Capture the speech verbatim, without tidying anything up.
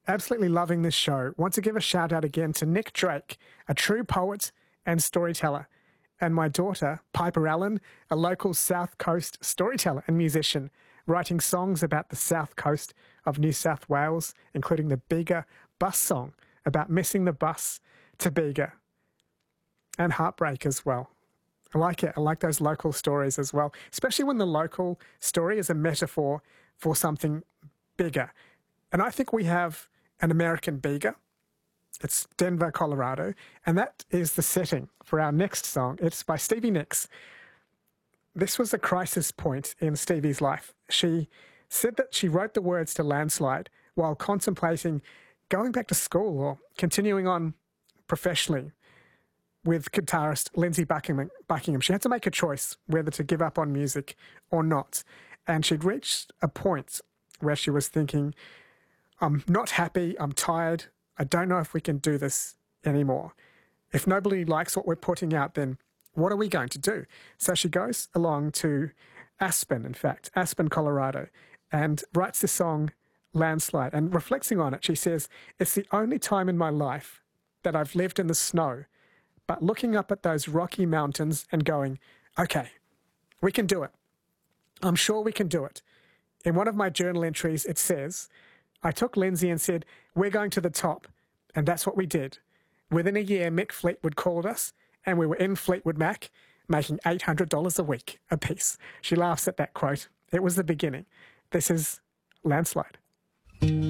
Absolutely loving this show. Want to give a shout out again to Nick Drake, a true poet and storyteller, and my daughter, Piper Allen, a local South Coast storyteller and musician, writing songs about the South Coast of New South Wales, including the Bega bus song about missing the bus to Bega, and heartbreak as well. I like it. I like those local stories as well, especially when the local story is a metaphor for something bigger. And I think we have an American Bega. It's Denver, Colorado, and that is the setting for our next song. It's by Stevie Nicks. This was a crisis point in Stevie's life. She said that she wrote the words to Landslide while contemplating going back to school or continuing on professionally with guitarist Lindsey Buckingham. Buckingham. She had to make a choice whether to give up on music or not. And she'd reached a point where she was thinking, I'm not happy, I'm tired, I don't know if we can do this anymore. If nobody likes what we're putting out, then what are we going to do? So she goes along to Aspen, in fact, Aspen, Colorado, and writes the song Landslide. And reflecting on it, she says, it's the only time in my life that I've lived in the snow, but looking up at those rocky mountains and going, okay, we can do it. I'm sure we can do it. In one of my journal entries, it says, I took Lindsey and said, we're going to the top. And that's what we did. Within a year, Mick Fleetwood called us and we were in Fleetwood Mac making eight hundred dollars a week a piece. She laughs at that quote. It was the beginning. This is Landslide.